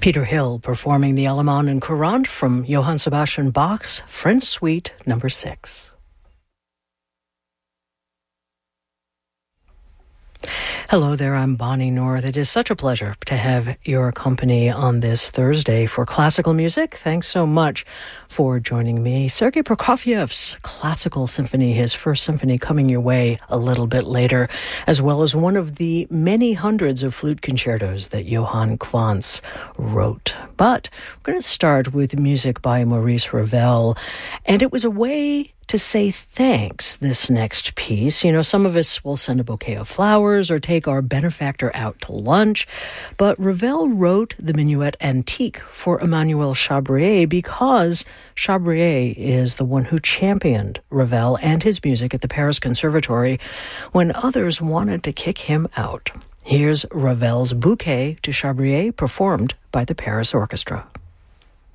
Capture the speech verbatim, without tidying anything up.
Peter Hill performing the Allemande and Courante from Johann Sebastian Bach's French Suite number six. Hello there, I'm Bonnie North. It is such a pleasure to have your company on this Thursday for classical music. Thanks so much for joining me. Sergei Prokofiev's Classical Symphony, his first symphony, coming your way a little bit later, as well as one of the many hundreds of flute concertos that Johann Quantz wrote. But we're going to start with music by Maurice Ravel, and it was a way to say thanks, this next piece. You know, some of us will send a bouquet of flowers or take our benefactor out to lunch, but Ravel wrote the Minuet Antique for Emmanuel Chabrier because Chabrier is the one who championed Ravel and his music at the Paris Conservatory when others wanted to kick him out. Here's Ravel's Bouquet to Chabrier, performed by the Paris Orchestra.